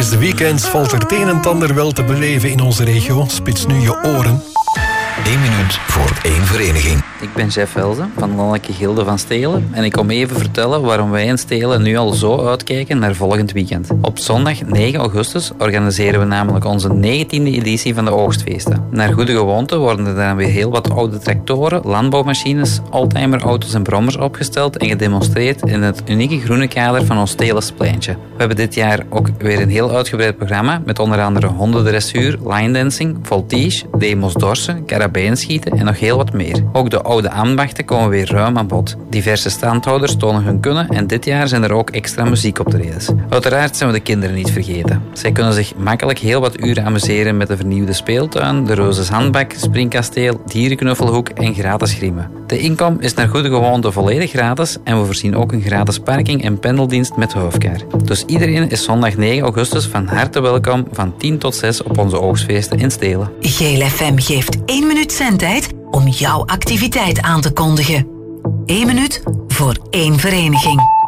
Tijdens de weekends valt er het een en ander wel te beleven in onze regio. Spits nu je oren. 1 minuut voor 1 vereniging. Ik ben Jeff Velzen van de Landelijke Gilde van Stelen en ik kom even vertellen waarom wij in Stelen nu al zo uitkijken naar volgend weekend. Op zondag 9 augustus organiseren we namelijk onze 19e editie van de oogstfeesten. Naar goede gewoonte worden er dan weer heel wat oude tractoren, landbouwmachines, oldtimerauto's en brommers opgesteld en gedemonstreerd in het unieke groene kader van ons Stelenspleintje. We hebben dit jaar ook weer een heel uitgebreid programma met onder andere hondendressuur, line dancing, voltige, demos dorsen, karabijnschieten en nog heel wat meer. Ook de oude ambachten komen weer ruim aan bod. Diverse standhouders tonen hun kunnen en dit jaar zijn er ook extra muziekoptredens. Uiteraard zijn we de kinderen niet vergeten. Zij kunnen zich makkelijk heel wat uren amuseren met de vernieuwde speeltuin, de Rozes Handbak, springkasteel, dierenknuffelhoek en gratis griemen. De inkom is naar goede gewoonte volledig gratis en we voorzien ook een gratis parking en pendeldienst met hoofdkar. Dus iedereen is zondag 9 augustus van harte welkom van 10 tot 6 op onze oogstfeesten in Stelen. Geel FM geeft 1 minuut zendtijd om jouw activiteit aan te kondigen. 1 minuut voor 1 vereniging.